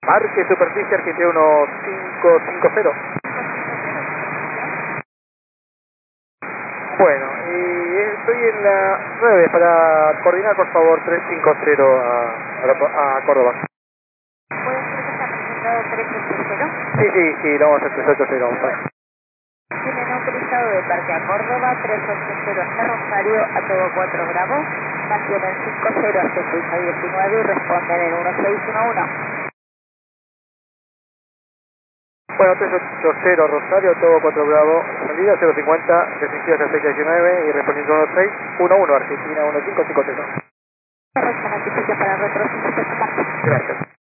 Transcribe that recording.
Marque superficie Argentina 1550. Bueno, y estoy en la 9 para coordinar, por favor, 350 a Córdoba. ¿Puede ser que está presentado 380? Sí, lo vamos a hacer 380. Vamos a... Tienen autorizado de Parque a Córdoba, 380 hasta Rosario, a todo 4 Bravo. Mantienen 50 hasta pista 19 y responden en 1611. Bueno, 380 Rosario, todo 4 Bravo, salida 050, restringido hasta 619 y respondiendo 1611 Argentina 1550. Correcta notificación para retroceso. Gracias.